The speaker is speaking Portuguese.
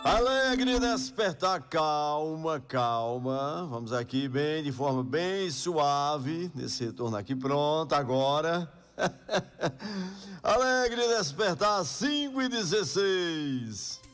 Alegre despertar, calma, calma. Vamos aqui bem, de forma bem suave, nesse retorno aqui, pronto, agora. Alegre despertar, 5h16.